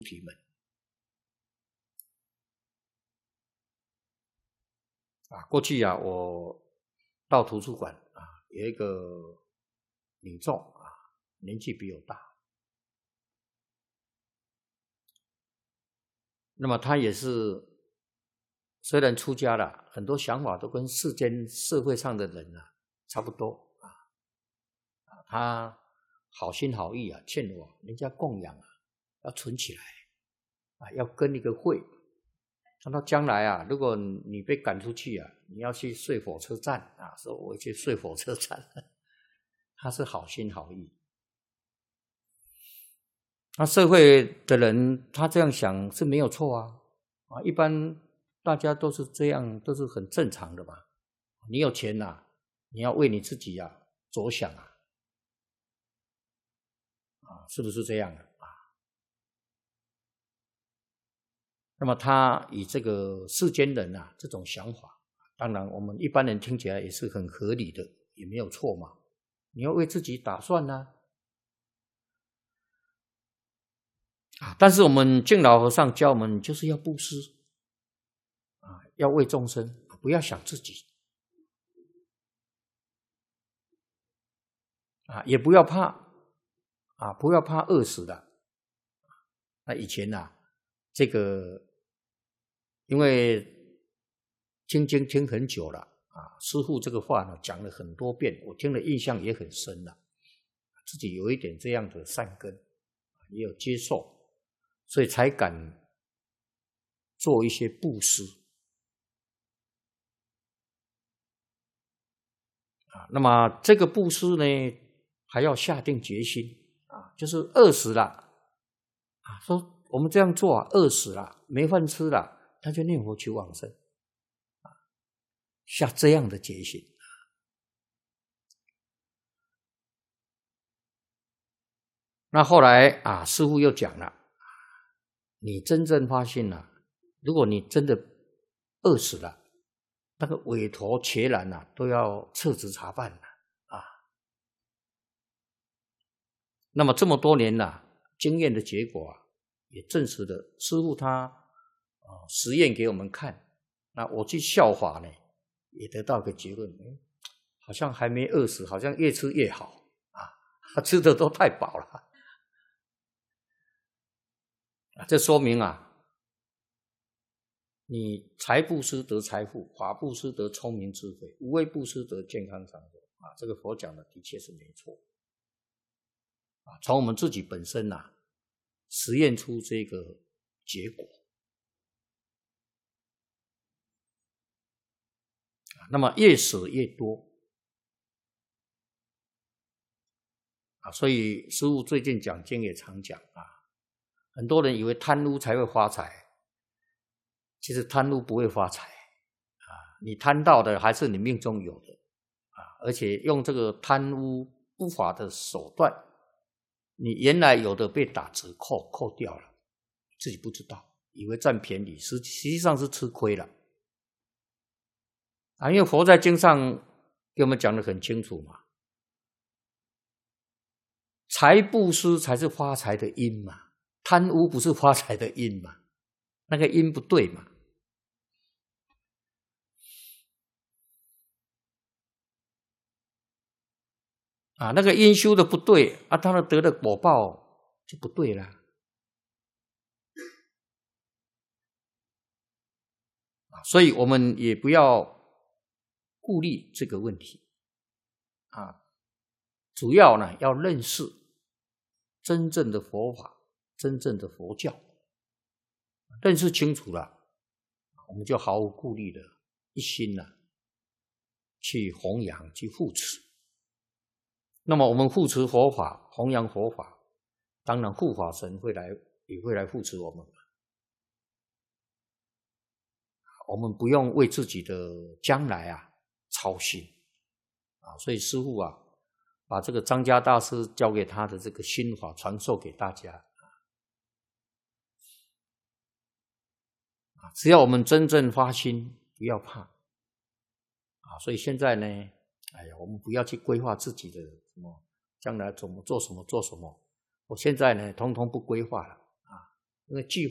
体们过去我到图书馆有一个女众年纪比我大，那么她也是虽然出家了，很多想法都跟世间社会上的人差不多她好心好意劝我，人家供养要存起来要跟一个会。他说将来如果你被赶出去你要去睡火车站说我去睡火车站。他是好心好意。那社会的人他这样想是没有错一般大家都是这样，都是很正常的嘛。你有钱你要为你自己着想是不是这样那么他以这个世间人这种想法，当然我们一般人听起来也是很合理的，也没有错嘛。你要为自己打算但是我们敬老和尚教我们就是要布施要为众生，不要想自己也不要怕不要怕饿死的。那以前这个因为听经听很久了师父这个话讲了很多遍，我听了印象也很深了，自己有一点这样的善根也有接受，所以才敢做一些布施那么这个布施呢还要下定决心就是饿死了说我们这样做饿死了没饭吃了，他就念佛求往生下这样的决心。那后来师父又讲了，你真正发现如果你真的饿死了，那个委托伽蓝都要撤职查办那么这么多年经验的结果也证实了师父他实验给我们看，那我去效法呢也得到个结论，好像还没饿死，好像越吃越好吃的都太饱了这说明你财布施得财富，法布施得聪明智慧，无为布施得健康长寿这个佛讲的的确是没错从我们自己本身实验出这个结果那么越舍越多所以师父最近讲经也常讲很多人以为贪污才会发财，其实贪污不会发财你贪到的还是你命中有的而且用这个贪污不法的手段，你原来有的被打折扣掉了，自己不知道，以为占便宜，实际上是吃亏了因为佛在经上给我们讲得很清楚嘛，财布施才是发财的因嘛，贪污不是发财的因嘛，那个因不对嘛那个因修的不对他们得的果报就不对了所以我们也不要顾虑这个问题主要呢要认识真正的佛法，真正的佛教，认识清楚了，我们就毫无顾虑的一心去弘扬去护持。那么我们护持佛法，弘扬佛法，当然护法神也会来护持我们。我们不用为自己的将来操心所以师父把这个张家大师教给他的这个心法传授给大家只要我们真正发心，不要怕所以现在呢我们不要去规划自己的什么将来怎么做什么，我现在呢通通不规划了因为句